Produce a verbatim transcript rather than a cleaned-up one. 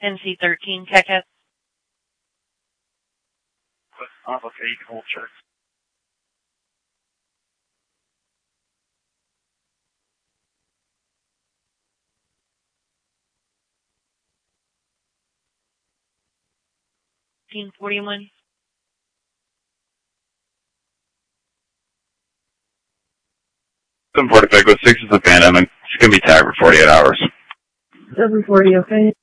N C thirteen, Cat. Oh, okay, you can hold checks. fifteen forty-one. seven forty-five, go six is a Phantom, and it's going to be tagged for forty-eight hours. seven forty, okay.